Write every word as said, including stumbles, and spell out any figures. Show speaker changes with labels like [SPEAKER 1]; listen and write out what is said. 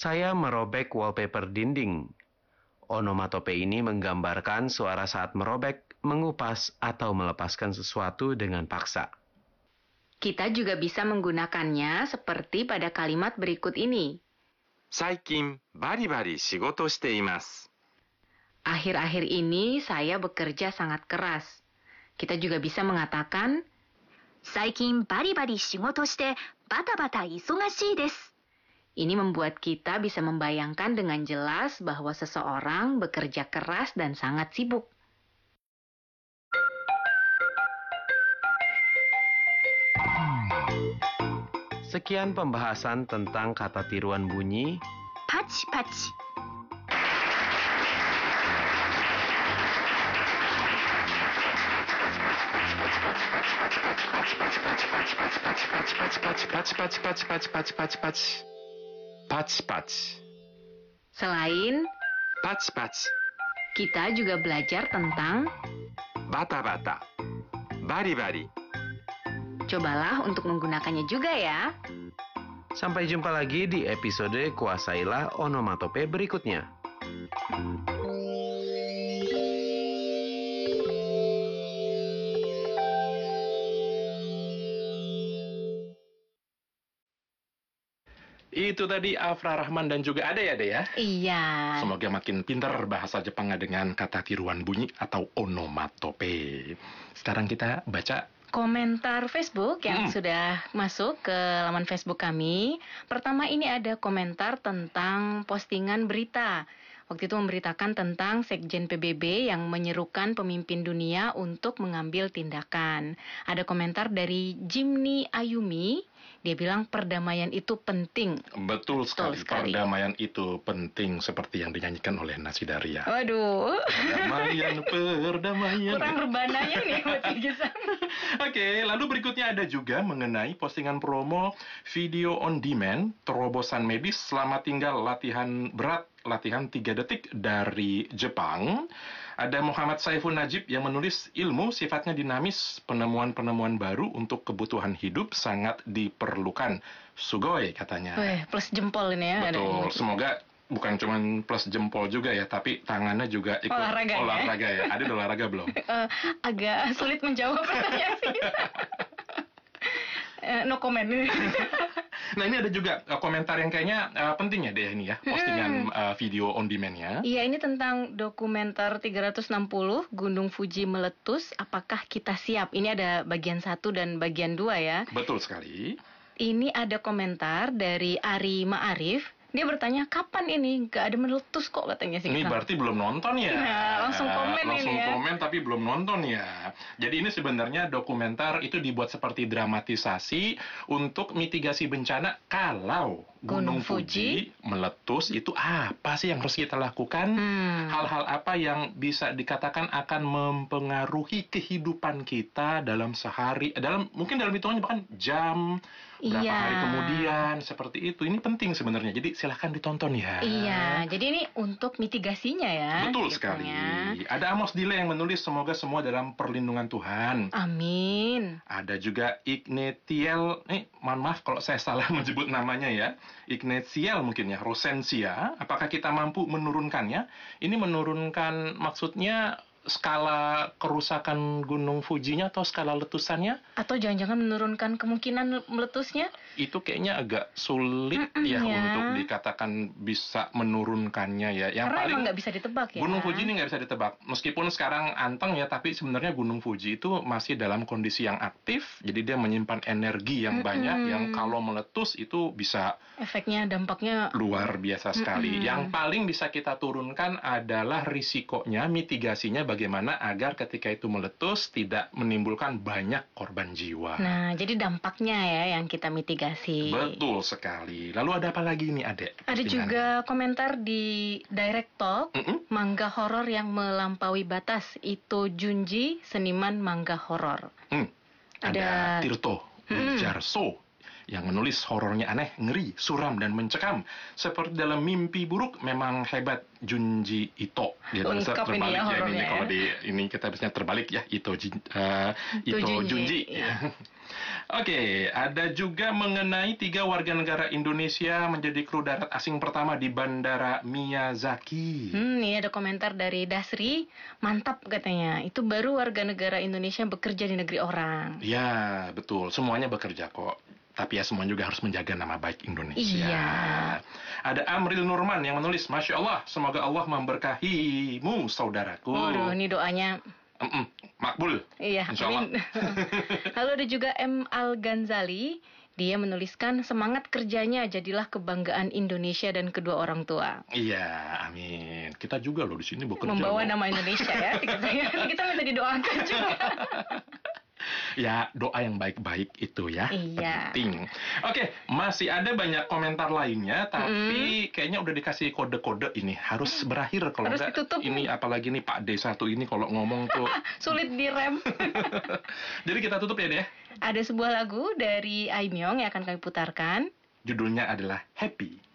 [SPEAKER 1] Saya merobek wallpaper dinding. Onomatope ini menggambarkan suara saat merobek, mengupas, atau melepaskan sesuatu dengan paksa.
[SPEAKER 2] Kita juga bisa menggunakannya seperti pada kalimat berikut ini.
[SPEAKER 3] 最近バリバリ仕事しています。
[SPEAKER 2] Akhir-akhir ini saya bekerja sangat keras. Kita juga bisa mengatakan
[SPEAKER 4] 最近バリバリ仕事してバタバタ忙しいです。
[SPEAKER 2] ini membuat kita bisa membayangkan dengan jelas bahwa seseorang bekerja keras dan sangat sibuk.
[SPEAKER 1] Sekian pembahasan tentang kata tiruan bunyi
[SPEAKER 4] パチパチ。
[SPEAKER 2] Selain
[SPEAKER 3] パチパチ、
[SPEAKER 2] kita juga belajar tentang
[SPEAKER 3] バタバタ、バリバリ。
[SPEAKER 2] cobalah untuk menggunakannya juga ya.
[SPEAKER 1] Sampai jumpa lagi di episode Kuasailah Onomatope berikutnya.
[SPEAKER 5] Itu tadi Afra Rahman dan juga Ade ya, Ade ya?
[SPEAKER 2] Iya.
[SPEAKER 5] Semoga makin pintar bahasa Jepangnya dengan kata tiruan bunyi atau onomatope. Sekarang kita baca
[SPEAKER 2] Komentar Facebook yang
[SPEAKER 5] Hmm.
[SPEAKER 2] sudah masuk ke laman Facebook kami. Pertama ini ada komentar tentang postingan berita. Waktu itu memberitakan tentang Sekjen P B B yang menyerukan pemimpin dunia untuk mengambil tindakan. Ada komentar dari Jimny Ayumi. Dia bilang perdamaian itu penting.
[SPEAKER 5] betul sekali,
[SPEAKER 2] Betul sekali.
[SPEAKER 5] perdamaian itu penting seperti yang dinyanyikan oleh Nasidaria.
[SPEAKER 2] Waduh,
[SPEAKER 5] Perdamaian, perdamaian.
[SPEAKER 2] kurang berbananya nih buat Gisan.
[SPEAKER 5] Oke, lalu berikutnya ada juga mengenai postingan promo video on demand, terobosan medis selama tinggal latihan berat, latihan tiga detik dari Jepang. Ada Muhammad Saiful Najib yang menulis ilmu sifatnya dinamis, penemuan-penemuan baru untuk kebutuhan hidup sangat diperlukan. Sugoi katanya.
[SPEAKER 2] Weh, plus jempol ini ya.
[SPEAKER 5] Betul,
[SPEAKER 2] Ada-
[SPEAKER 5] semoga bukan cuma plus jempol juga ya, tapi tangannya juga ikut
[SPEAKER 2] Olahraga ya?
[SPEAKER 5] olahraga ya. Ada olahraga belum?
[SPEAKER 2] Eh, agak sulit menjawab pertanyaan sih. Eh, no comment.
[SPEAKER 5] Nah, ini ada juga uh, komentar yang kayaknya uh, penting ya deh ini ya, postingan uh, video on demand-nya.
[SPEAKER 2] Iya, ini tentang dokumenter tiga ratus enam puluh Gunung Fuji meletus. Apakah kita siap? Ini ada bagian satu dan bagian dua ya.
[SPEAKER 5] Betul sekali.
[SPEAKER 2] Ini ada komentar dari Ari Ma'arif. Dia bertanya, kapan ini? Gak ada meletus kok katanya sih.
[SPEAKER 5] Ini berarti belum nonton ya.
[SPEAKER 2] Nah, langsung komen
[SPEAKER 5] Langsung
[SPEAKER 2] ini ya.
[SPEAKER 5] komen tapi belum nonton ya. Jadi ini sebenarnya dokumenter itu dibuat seperti dramatisasi untuk mitigasi bencana kalau
[SPEAKER 2] Gunung
[SPEAKER 5] Gunung
[SPEAKER 2] Fuji
[SPEAKER 5] Fuji meletus. Itu apa sih yang harus kita lakukan?
[SPEAKER 2] Hmm.
[SPEAKER 5] Hal-hal apa yang bisa dikatakan akan mempengaruhi kehidupan kita dalam sehari, dalam mungkin dalam hitungannya bahkan jam, berapa
[SPEAKER 2] Iya.
[SPEAKER 5] hari kemudian, seperti itu. Ini penting sebenarnya. Jadi silahkan ditonton ya.
[SPEAKER 2] Iya, jadi ini untuk mitigasinya ya.
[SPEAKER 5] Betul
[SPEAKER 2] gitu
[SPEAKER 5] sekali.
[SPEAKER 2] ya.
[SPEAKER 5] Ada Amos Dile yang menulis semoga semua dalam perlindungan Tuhan.
[SPEAKER 2] Amin.
[SPEAKER 5] Ada juga Ignatiel, eh mohon maaf kalau saya salah menyebut namanya ya. Ignatiel mungkin ya, Rosensia. Apakah kita mampu menurunkannya? Ini menurunkan maksudnya skala kerusakan Gunung Fujinya atau skala letusannya?
[SPEAKER 2] Atau jangan-jangan menurunkan kemungkinan meletusnya?
[SPEAKER 5] Itu kayaknya agak sulit
[SPEAKER 2] Mm-mm,
[SPEAKER 5] ya,
[SPEAKER 2] ya.
[SPEAKER 5] untuk dikatakan bisa menurunkannya ya. Yang
[SPEAKER 2] Karena
[SPEAKER 5] paling
[SPEAKER 2] emang nggak bisa ditebak ya.
[SPEAKER 5] Gunung Fuji ini nggak bisa ditebak. Meskipun sekarang anteng ya, tapi sebenarnya Gunung Fuji itu masih dalam kondisi yang aktif. Jadi dia menyimpan energi yang
[SPEAKER 2] Mm-mm.
[SPEAKER 5] banyak, yang kalau meletus itu bisa
[SPEAKER 2] Efeknya, dampaknya.
[SPEAKER 5] luar biasa sekali.
[SPEAKER 2] Mm-mm.
[SPEAKER 5] Yang paling bisa kita turunkan adalah risikonya, mitigasinya bagaimana agar ketika itu meletus tidak menimbulkan banyak korban jiwa.
[SPEAKER 2] Nah, jadi dampaknya ya yang kita mitigasi.
[SPEAKER 5] Betul sekali. Lalu ada apa lagi nih, Adek?
[SPEAKER 2] Ada
[SPEAKER 5] Postingan.
[SPEAKER 2] juga komentar di Direct Talk,
[SPEAKER 5] Mm-mm.
[SPEAKER 2] manga horor yang melampaui batas. Ito Junji, seniman manga horor.
[SPEAKER 5] Hmm.
[SPEAKER 2] Ada-
[SPEAKER 5] Ada Tirto
[SPEAKER 2] Hmm.
[SPEAKER 5] Jarso yang menulis horornya aneh, ngeri, suram, dan mencekam. Seperti dalam mimpi buruk, memang hebat Junji Ito. Dia tulisnya
[SPEAKER 2] Lengkap ini ya
[SPEAKER 5] ini
[SPEAKER 2] horornya
[SPEAKER 5] kalau
[SPEAKER 2] ya.
[SPEAKER 5] di ini kita biasanya terbalik ya, Ito Jin- eh, Ito
[SPEAKER 2] Junji,
[SPEAKER 5] Junji.
[SPEAKER 2] iya.
[SPEAKER 5] Oke, ada juga mengenai tiga warga negara Indonesia menjadi kru darat asing pertama di Bandara Miyazaki.
[SPEAKER 2] Hmm, ini ada komentar dari Dasri, mantap katanya. Itu baru warga negara Indonesia bekerja di negeri orang.
[SPEAKER 5] Ya, betul. Semuanya bekerja kok. Tapi ya semua juga harus menjaga nama baik Indonesia.
[SPEAKER 2] Iya.
[SPEAKER 5] Ada Amril Nurman yang menulis, Masya Allah, semoga Allah memberkahimu, saudaraku.
[SPEAKER 2] Waduh, ini doanya
[SPEAKER 5] Mm-mm, makbul.
[SPEAKER 2] iya,
[SPEAKER 5] Insya Allah.
[SPEAKER 2] amin. Lalu ada juga M. Al-Ghazali. Dia menuliskan semangat kerjanya jadilah kebanggaan Indonesia dan kedua orang tua.
[SPEAKER 5] Iya, amin. Kita juga loh di sini bekerja.
[SPEAKER 2] Membawa
[SPEAKER 5] loh.
[SPEAKER 2] nama Indonesia ya. Kita minta didoakan juga.
[SPEAKER 5] Ya, doa yang baik-baik itu ya,
[SPEAKER 2] Iya.
[SPEAKER 5] penting. Oke, masih ada banyak komentar lainnya, tapi kayaknya udah dikasih kode-kode ini. Harus berakhir kalau
[SPEAKER 2] Harus
[SPEAKER 5] enggak.
[SPEAKER 2] ditutup.
[SPEAKER 5] Ini apalagi nih Pak D satu ini kalau ngomong tuh.
[SPEAKER 2] Sulit direm.
[SPEAKER 5] Jadi kita tutup ya deh.
[SPEAKER 2] Ada sebuah lagu dari Aimyong yang akan kami putarkan.
[SPEAKER 5] Judulnya adalah Happy.